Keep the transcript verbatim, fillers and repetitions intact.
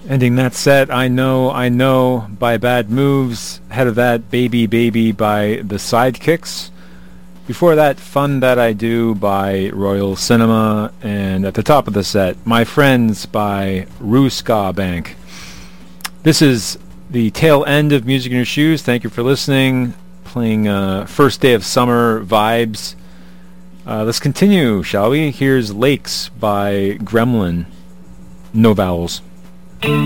Ending that set, I Know, I Know by Bad Moves. Ahead of that, Baby Baby by The Sidekicks. Before that, Fun That I Do by Royal Cinema. And at the top of the set, My Friends by Rue Ska Bank. This is the tail end of Music in Your Shoes. Thank you for listening. Playing uh, First Day of Summer vibes. Uh, let's continue, shall we? Here's Lakes by Gremlin. No vowels.